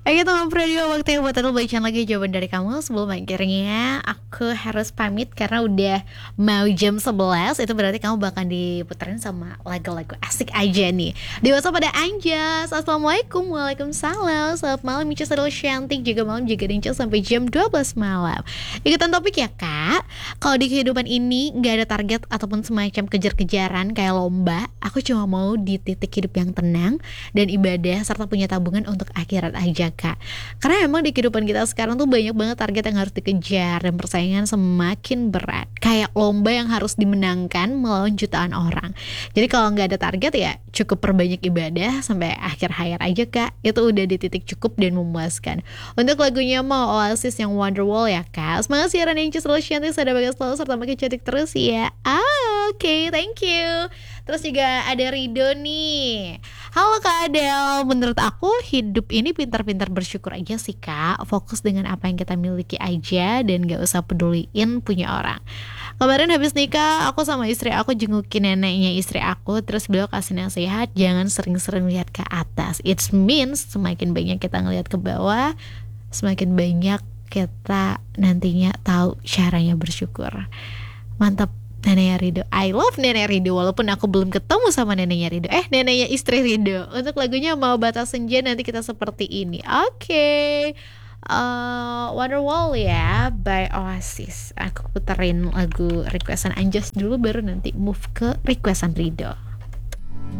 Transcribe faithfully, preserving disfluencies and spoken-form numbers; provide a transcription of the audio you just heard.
Oke teman Pradio, waktu yang buat aku bacain lagi jawaban dari kamu. Sebelum akhirnya aku harus pamit karena udah mau jam sebelas. Itu berarti kamu bakal diputerin sama lagu-lagu asik aja nih. Di WhatsApp ada Anjas. Assalamualaikum. Waalaikumsalam. Selamat malam Mica Sadil Cantik. Juga malam juga Rinca sampai jam dua belas malam. Ikutan topik ya kak. Kalau di kehidupan ini gak ada target ataupun semacam kejar-kejaran kayak lomba. Aku cuma mau di titik hidup yang tenang dan ibadah serta punya tabungan untuk akhirat aja kak. Karena emang di kehidupan kita sekarang tuh banyak banget target yang harus dikejar dan persaingan semakin berat, kayak lomba yang harus dimenangkan melawan jutaan orang. Jadi kalau nggak ada target ya cukup perbanyak ibadah sampai akhir hayat aja kak. Itu udah di titik cukup dan memuaskan. Untuk lagunya mau Oasis yang Wonderwall ya kak. Semangat siaran yang selalu cantik, sadar bagas selalu serta makin cantik terus ya. Ah oke, okay, thank you. Terus juga ada Rido nih. Halo Kak Adel, menurut aku hidup ini pintar-pintar bersyukur aja sih Kak. Fokus dengan apa yang kita miliki aja dan gak usah peduliin punya orang. Kemarin habis nikah, aku sama istri aku jengukin neneknya istri aku. Terus beliau kasih nasihat, jangan sering-sering lihat ke atas. It means semakin banyak kita ngelihat ke bawah, semakin banyak kita nantinya tahu caranya bersyukur. Mantap neneknya Rido. I love nenek Rido. Walaupun aku belum ketemu sama neneknya Rido. Eh neneknya istri Rido. Untuk lagunya Mau Batas Senja nanti kita seperti ini. Oke okay. uh, Wonderwall ya by Oasis. Aku puterin lagu requestan Anjas dulu, baru nanti move ke requestan Rido.